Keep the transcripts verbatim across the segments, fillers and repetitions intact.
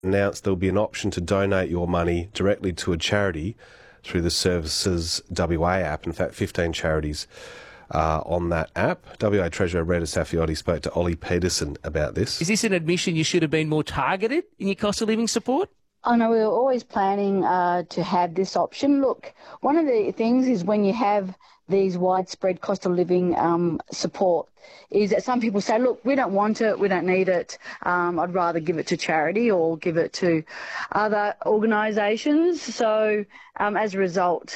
announced there'll be an option to donate your money directly to a charity through the Services W A app. In fact, fifteen charities uh, on that app. W A Treasurer Rita Saffioti spoke to Ollie Peterson about this. Is this an admission you should have been more targeted in your cost of living support? I know we were always planning uh, to have this option. Look, one of the things is when you have these widespread cost of living um, support is that some people say, look, we don't want it, we don't need it, um, I'd rather give it to charity or give it to other organisations. So um, as a result,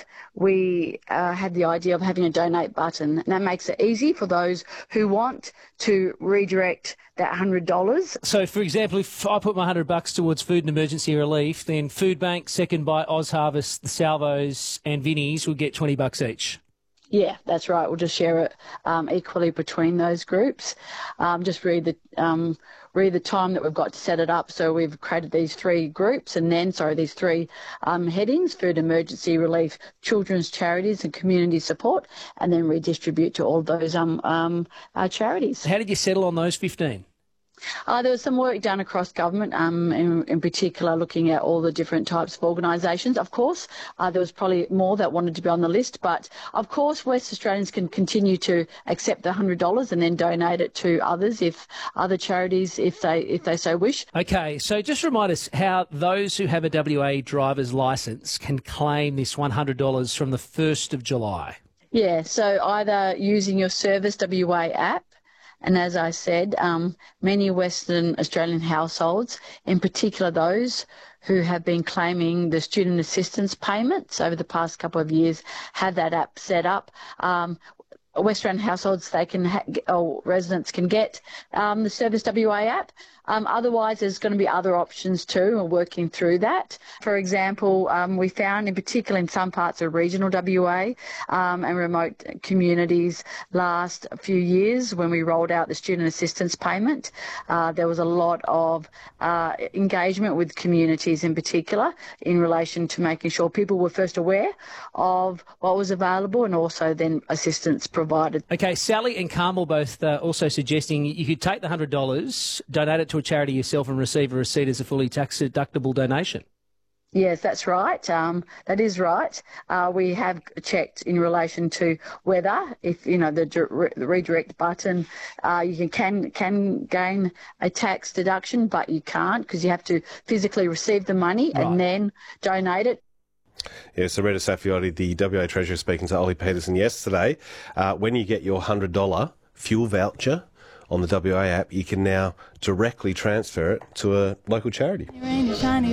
we uh, had the idea of having a donate button, and that makes it easy for those who want to redirect that one hundred dollars. So, for example, if I put my one hundred bucks towards food and emergency relief, then Food Bank, second by OzHarvest, the Salvos and Vinnies would get twenty bucks each. Yeah, that's right. We'll just share it um, equally between those groups. Um, just read the um, read the time that we've got to set it up. So we've created these three groups, and then sorry, these three um, headings: food, emergency relief, children's charities, and community support, and then redistribute to all those um, um, uh, charities. How did you settle on those fifteen? Uh, there was some work done across government, um, in, in particular looking at all the different types of organisations. Of course, uh, there was probably more that wanted to be on the list, but of course West Australians can continue to accept the one hundred dollars and then donate it to others, if other charities, if they if they so wish. Okay, so just remind us how those who have a W A driver's licence can claim this one hundred dollars from the first of July. Yeah, so either using your Service W A app. And as I said, um, many Western Australian households, in particular those who have been claiming the student assistance payments over the past couple of years, have that app set up. Um, Western households, they can ha- or residents can get um, the Service W A app. Um, otherwise, there's going to be other options too. We're working through that. For example, um, we found, in particular in some parts of regional W A um, and remote communities last few years when we rolled out the student assistance payment, uh, there was a lot of uh, engagement with communities in particular in relation to making sure people were first aware of what was available and also then assistance provided. Okay, Sally and Carmel both uh, also suggesting you could take the one hundred dollars, donate it to a charity yourself and receive a receipt as a fully tax-deductible donation. Yes, that's right. Um, that is right. Uh, we have checked in relation to whether, if you know the, the redirect button, uh, you can, can can gain a tax deduction, but you can't because you have to physically receive the money Right. and then donate it. Yeah, so Rita Saffioti, the W A Treasurer, speaking to Ollie Peterson yesterday. Uh, when you get your one hundred dollars fuel voucher on the W A app, you can now directly transfer it to a local charity.